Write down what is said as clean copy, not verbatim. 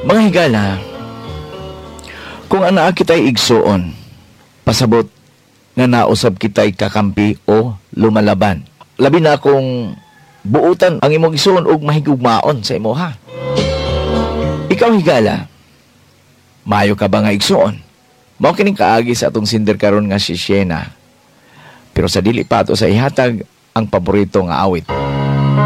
Mga higala, kung anaa kita'y igsuon, pasabot nga nausab kita'y kakampi o lumalaban. Labi na kung buutan ang imong igsuon og mahigugmaon sa imo ha. Ikaw higala, mayo ka ba nga igsuon? Mao kining kaagi sa atong sinder karon nga si Siena. Pero sa dili pa ato sa ihatag ang paborito nga awit.